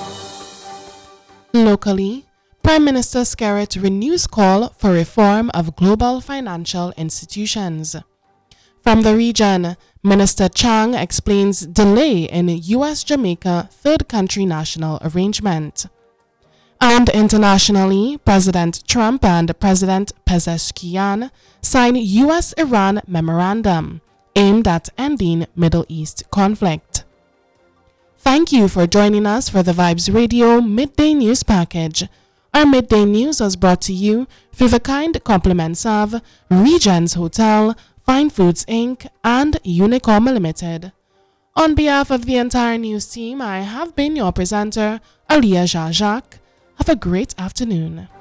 Locally, Prime Minister Skerritt renews call for reform of global financial institutions. From the region, Minister Chang explains delay in U.S.-Jamaica third country national arrangement. And internationally, President Trump and President Pezeshkian sign U.S.-Iran memorandum aimed at ending Middle East conflict. Thank you for joining us for the Vibes Radio Midday News Package. Our midday news was brought to you through the kind compliments of Regents Hotel, Fine Foods Inc. and Unicom Limited. On behalf of the entire news team, I have been your presenter, Aliyah Jacques. Have a great afternoon.